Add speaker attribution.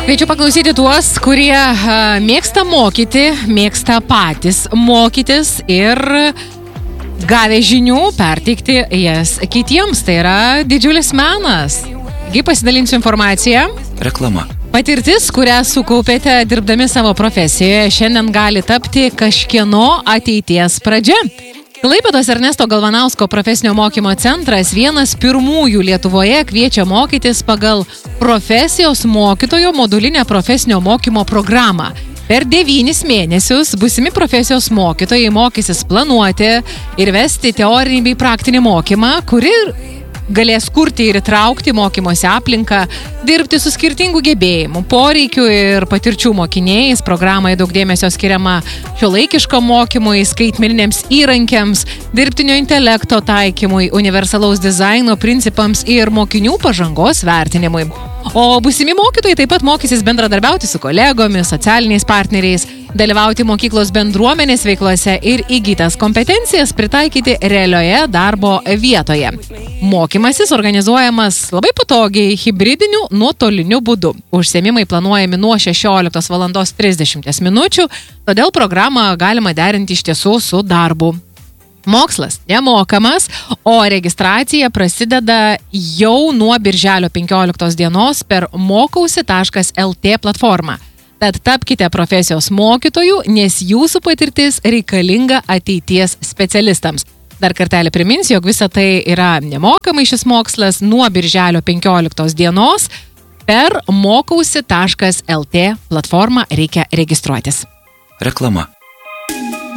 Speaker 1: Kviečiu paklausyti tuos, kurie mėgsta mokyti, mėgsta patys mokytis ir gavę žinių perteikti jas kitiems. Tai yra didžiulis menas. Taigi pasidalinsiu informaciją.
Speaker 2: Reklama.
Speaker 1: Patirtis, kurią sukaupėte dirbdami savo profesijoje, šiandien gali tapti kažkieno ateities pradžia. Klaipėdos Ernesto Galvanausko profesinio mokymo centras vienas pirmųjų Lietuvoje kviečia mokytis pagal profesijos mokytojo modulinę profesinio mokymo programą. Per 9 mėnesius būsimi profesijos mokytojai mokysis planuoti ir vesti teorinį bei praktinį mokymą, kuri galės kurti ir įtraukti mokymosi aplinką, dirbti su skirtingų gebėjimų, poreikių ir patirčių mokiniais. Programai daug dėmesio skiriama šiuolaikiškam mokymui, skaitmeniniams įrankiams, dirbtinio intelekto taikymui, universalaus dizaino principams ir mokinių pažangos vertinimui. O būsimi mokytojai taip pat mokysis bendradarbiauti su kolegomis, socialiniais partneriais, dalyvauti mokyklos bendruomenės veiklose ir įgytas kompetencijas pritaikyti realioje darbo vietoje. Mokymasis organizuojamas labai patogiai, hibridiniu, nuotoliniu būdu. Užsiėmimai planuojami nuo 16:30 minučių, todėl programą galima derinti iš tiesų su darbu. Mokslas nemokamas, o registracija prasideda jau nuo birželio 15 dienos per mokausi.lt platformą. Tad tapkite profesijos mokytojų, nes jūsų patirtis reikalinga ateities specialistams. Dar kartelį priminsiu, jog visa tai yra nemokamai šis mokslas nuo birželio 15 dienos per mokausi.lt platformą reikia registruotis.
Speaker 2: Reklama.